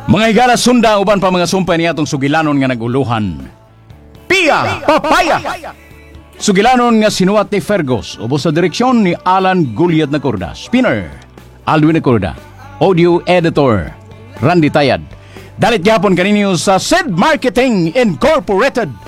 Mga higala sunda uban pa mga sumpay niya atong sugilanon nga naguluhan. Pia Papaya! Sugilanon nga sinuwat ni Fergos ubos sa direksyon ni Alan Gulyat na Corda. Spinner, Alwin na Corda. Audio Editor, Randy Tayad. Dalit gyapon kaninyo sa SED Marketing Incorporated.